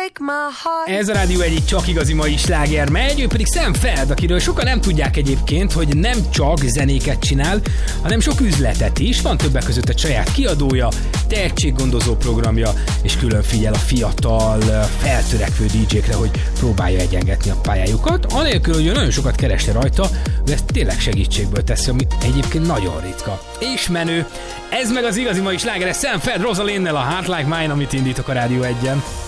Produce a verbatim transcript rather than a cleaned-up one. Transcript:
Ez a Rádió egy csak igazi mai sláger megy, ő pedig Sam Feld, akiről sokan nem tudják egyébként, hogy nem csak zenéket csinál, hanem sok üzletet is. Van többek között egy saját kiadója, tehetséggondozó programja, és külön figyel a fiatal, feltörekvő dé dzsékre, hogy próbálja egyengetni a pályájukat. Anélkül, hogy ő nagyon sokat keresne rajta, ő ezt tényleg segítségből teszi, ami egyébként nagyon ritka. És menő. Ez meg az igazi mai sláger, Sam Feld Rosalinnel, a Heart Like Mine, amit indítok a Rádió egyen.